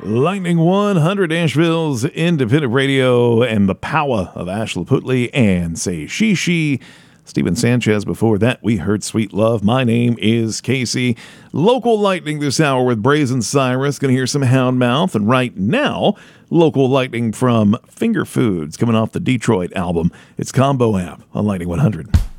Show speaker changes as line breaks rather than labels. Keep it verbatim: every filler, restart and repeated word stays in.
Lightning one hundred, Asheville's independent radio, and the power of Ashla Putley and Say She She. Steven Sanchez. Before that, we heard Sweet Love. My name is Casey. Local Lightning this hour with Brazen Cyrus. Going to hear some Houndmouth. And right now, local Lightning from Finger Foods coming off the Detroit album. It's Combo App on Lightning one hundred.